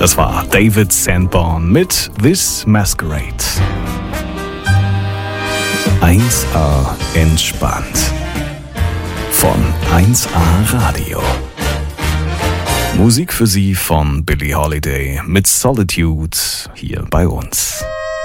Das war David Sanborn mit This Masquerade. 1A entspannt. Von 1A Radio. Musik für Sie von Billie Holiday mit Solitude hier bei uns.